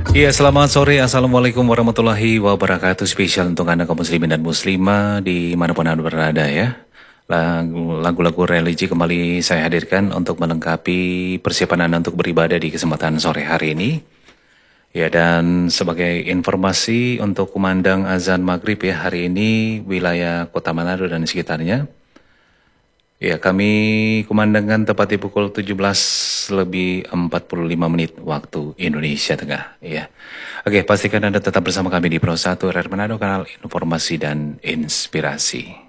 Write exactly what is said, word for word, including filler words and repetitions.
Iya, selamat sore. Assalamualaikum warahmatullahi wabarakatuh. Spesial untuk Anda kaum muslimin dan muslimah dimanapun Anda berada ya. Lagu- Lagu-lagu religi kembali saya hadirkan untuk melengkapi persiapan Anda untuk beribadah di kesempatan sore hari ini. Ya, dan sebagai informasi untuk kumandang azan maghrib ya, hari ini wilayah Kota Manado dan sekitarnya. Ya, kami kumandangkan tepat di pukul tujuh belas lebih empat puluh lima menit waktu Indonesia Tengah. Ya. Oke, pastikan Anda tetap bersama kami di Pro satu R R Manado, kanal informasi dan inspirasi.